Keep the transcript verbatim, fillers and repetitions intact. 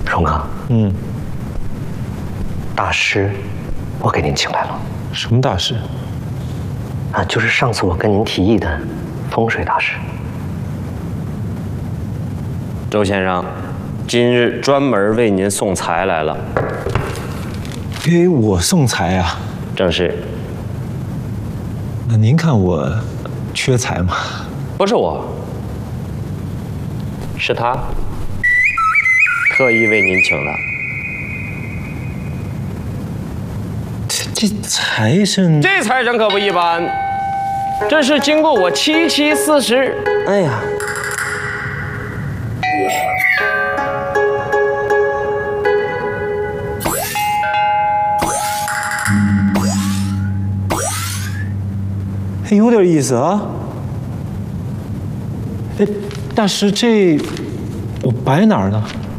荣哥， 嗯， 大师，我给您请来了。 什么大师？ 啊，就是上次我跟您提议的风水大师。 周先生，今日专门为您送财来了。 给我送财啊？ 正是。 那您看我缺财吗？ 不是我，是他，特意为您请的。 这财神， 这财神可不一般，这是经过我七七四十，哎呀。 还有点意思啊！哎，大师，这我摆哪儿呢？